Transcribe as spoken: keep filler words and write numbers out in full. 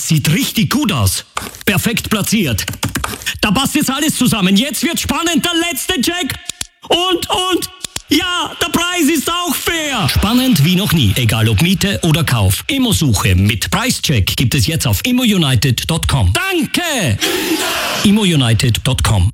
Das sieht richtig gut aus. Perfekt platziert. Da passt jetzt alles zusammen. Jetzt wird spannend. Der letzte Check. Und, und... Ja, der Preis ist auch fair. Spannend wie noch nie, egal ob Miete oder Kauf. Immosuche mit Preischeck gibt es jetzt auf immo united punkt com. Danke! immo united punkt com